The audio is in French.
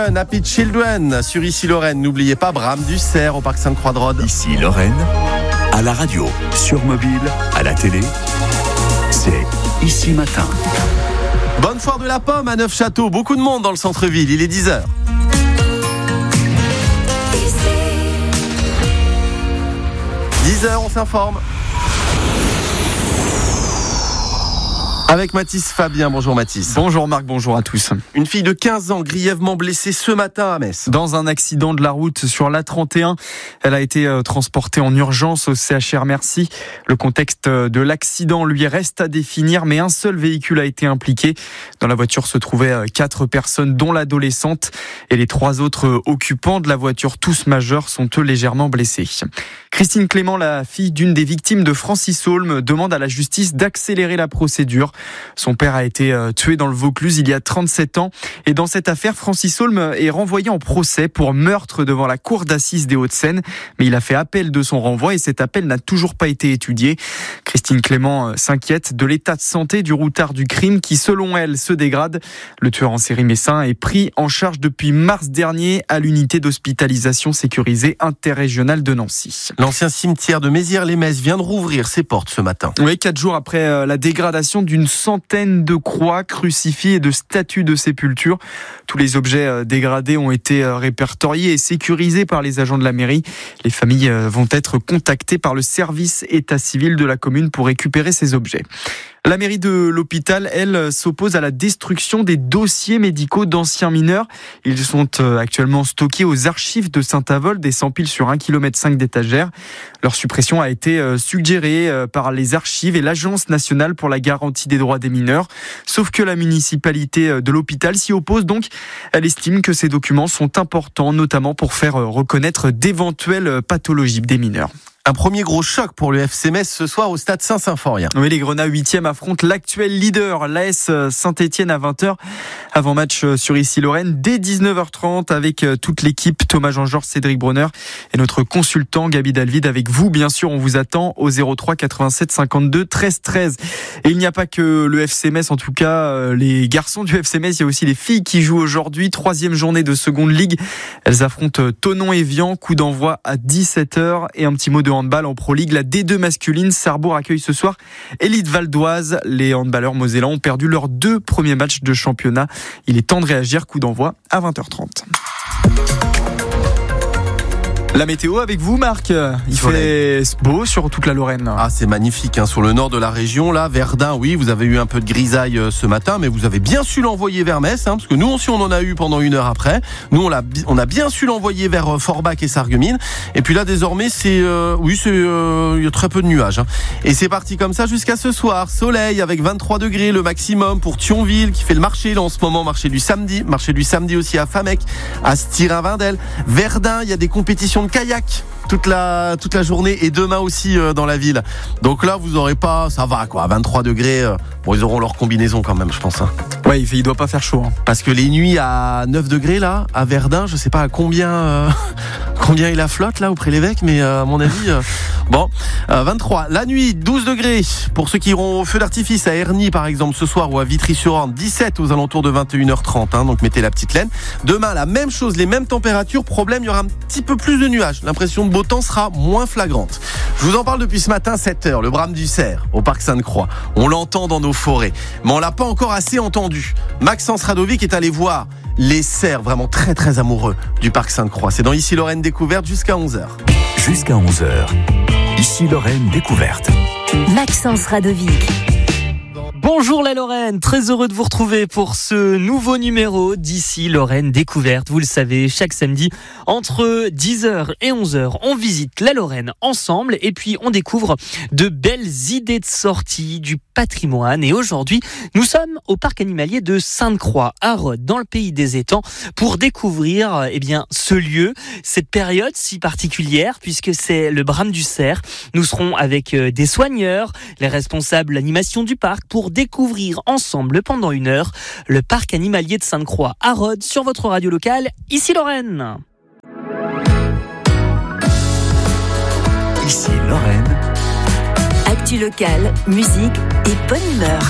Happy Children sur Ici Lorraine. N'oubliez pas Bram du Cerf au parc Sainte-Croix-de-Rhodes. Ici Lorraine, à la radio, sur mobile, à la télé, c'est Ici Matin. Bonne foire de la pomme à Neufchâteau. Beaucoup de monde dans le centre-ville. Il est 10h. 10h, on s'informe. Avec Mathis Fabien. Bonjour Mathis. Bonjour Marc, bonjour à tous. Une fille de 15 ans grièvement blessée ce matin à Metz. Dans un accident de la route sur l'A31, elle a été transportée en urgence au CHR Mercy. Le contexte de l'accident lui reste à définir, mais un seul véhicule a été impliqué. Dans la voiture se trouvaient 4 personnes, dont l'adolescente, et les 3 autres occupants de la voiture, tous majeurs, sont eux légèrement blessés. Christine Clément, la fille d'une des victimes de Francis Holm, demande à la justice d'accélérer la procédure. Son père a été tué dans le Vaucluse il y a 37 ans. Et dans cette affaire, Francis Holm est renvoyé en procès pour meurtre devant la cour d'assises des Hauts-de-Seine. Mais il a fait appel de son renvoi et cet appel n'a toujours pas été étudié. Christine Clément s'inquiète de l'état de santé du routard du crime qui, selon elle, se dégrade. Le tueur en série messin est pris en charge depuis mars dernier à l'unité d'hospitalisation sécurisée interrégionale de Nancy. L'ancien cimetière de Mézières-les-Messes vient de rouvrir ses portes ce matin. Oui, 4 jours après la dégradation d'une centaine de croix, crucifix et de statues de sépulture. Tous les objets dégradés ont été répertoriés et sécurisés par les agents de la mairie. Les familles vont être contactées par le service état civil de la commune pour récupérer ces objets. La mairie de l'hôpital, elle, s'oppose à la destruction des dossiers médicaux d'anciens mineurs. Ils sont actuellement stockés aux archives de Saint-Avold et s'empilent sur 1,5 km d'étagères. Leur suppression a été suggérée par les archives et l'Agence nationale pour la garantie des droits des mineurs. Sauf que la municipalité de l'hôpital s'y oppose donc. Elle estime que ces documents sont importants, notamment pour faire reconnaître d'éventuelles pathologies des mineurs. Un premier gros choc pour le FC Metz ce soir au stade Saint-Symphorien. Oui, les Grenats 8e affrontent l'actuel leader, l'AS Saint-Etienne à 20h. Avant match sur Ici Lorraine, dès 19h30 avec toute l'équipe, Thomas Jean-Georges, Cédric Bronner et notre consultant Gabi Dalvide avec vous. Bien sûr, on vous attend au 03 87 52 13 13. Et il n'y a pas que le FC Metz, en tout cas les garçons du FC Metz, il y a aussi les filles qui jouent aujourd'hui. 3e journée de seconde ligue. Elles affrontent Thonon-Évian, coup d'envoi à 17h. Et un petit mot de handball en Pro League, la D2 masculine, Sarrebourg accueille ce soir Élite Val-d'Oise. Les handballeurs mosellans ont perdu leurs 2 premiers matchs de championnat. Il est temps de réagir, coup d'envoi à 20h30. La météo avec vous Marc, il fait beau sur toute la Lorraine. Ah, c'est magnifique sur le nord de la région là, Verdun, oui, vous avez eu un peu de grisaille ce matin, mais vous avez bien su l'envoyer vers Metz, parce que nous aussi on en a eu pendant 1 heure après. Nous on a bien su l'envoyer vers Forbach et Sarreguemines. Et puis là désormais il y a très peu de nuages. Et c'est parti comme ça jusqu'à ce soir. Soleil avec 23 degrés le maximum pour Thionville qui fait le marché là en ce moment, marché du samedi aussi à Famec, à Styrin-Vindel. Verdun, il y a des compétitions de kayak toute la journée et demain aussi dans la ville. Donc là vous aurez pas, ça va quoi, 23 degrés. Bon, ils auront leur combinaison quand même, je pense. Ouais, il doit pas faire chaud. Parce que les nuits à 9 degrés là, à Verdun, je sais pas à combien il a flotte là auprès de l'évêque, mais à mon avis, 23. La nuit, 12 degrés pour ceux qui iront au feu d'artifice à Ernie par exemple ce soir ou à Vitry-sur-Orne, 17 aux alentours de 21h30. Donc mettez la petite laine. Demain, la même chose, les mêmes températures. Problème, il y aura un petit peu plus de nuages. L'impression de beau temps sera moins flagrante. Je vous en parle depuis ce matin, 7h, le Bram du Cerf au parc Sainte-Croix. On l'entend dans nos forêts, mais on l'a pas encore assez entendu. Maxence Radovic est allé voir les cerfs vraiment très très amoureux du parc Sainte-Croix. C'est dans Ici Lorraine Découverte jusqu'à 11h. Jusqu'à 11h, Ici Lorraine Découverte. Maxence Radovic. Bonjour la Lorraine, très heureux de vous retrouver pour ce nouveau numéro d'Ici Lorraine Découverte. Vous le savez, chaque samedi, entre 10h et 11h, on visite la Lorraine ensemble et puis on découvre de belles idées de sortie, du patrimoine. Et aujourd'hui, nous sommes au parc animalier de Sainte-Croix, à Rhodes, dans le pays des étangs, pour découvrir ce lieu, cette période si particulière, puisque c'est le Bram du Cerf. Nous serons avec des soigneurs, les responsables d'animation du parc, pour découvrir ensemble pendant 1 heure le parc animalier de Sainte-Croix à Rhodes sur votre radio locale, Ici Lorraine. Ici Lorraine. Actu locale, musique et bonne humeur.